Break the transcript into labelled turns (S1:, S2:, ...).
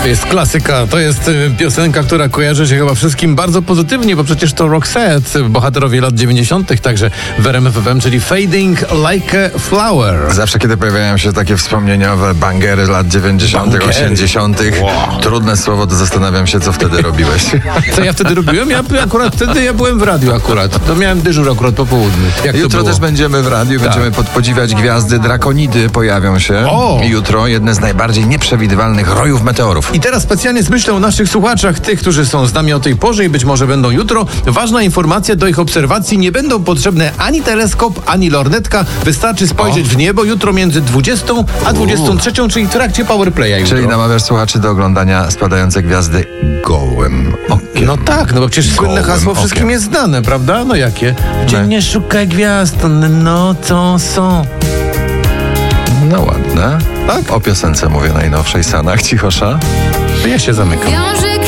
S1: jest klasyka, to jest piosenka, która kojarzy się chyba wszystkim bardzo pozytywnie, bo przecież to Roxette, bohaterowie lat 90., także w RMF FM, czyli Fading Like a Flower.
S2: Zawsze, kiedy pojawiają się takie wspomnieniowe bangery lat 90., 80., trudne słowo, to zastanawiam się, co wtedy robiłeś.
S1: Co ja wtedy robiłem? Ja byłem w radiu akurat. To miałem dyżur akurat po południu. Jak
S2: Jutro
S1: to było?
S2: też będziemy w radiu, będziemy podziwiać gwiazdy. Drakonidy pojawią się jutro, jedne z najbardziej nieprzewidywalnych rojów meteorów.
S1: I teraz specjalnie z myślą o naszych słuchaczach, tych, którzy są z nami o tej porze i być może będą jutro. Ważna informacja, do ich obserwacji nie będą potrzebne ani teleskop, ani lornetka. Wystarczy spojrzeć w niebo jutro między 20 a 23, czyli w trakcie powerplaya jutro.
S2: Czyli namawiasz słuchaczy do oglądania spadające gwiazdy gołym okiem.
S1: No tak, no bo przecież słynne
S2: Gołym
S1: hasło
S2: okiem.
S1: wszystkim jest znane, prawda? No jakie? Dziennie szukaj gwiazd, one nocą są.
S2: No ładne. Tak? O piosence mówię najnowszej, Sanach Cichosza.
S1: To ja się zamykam.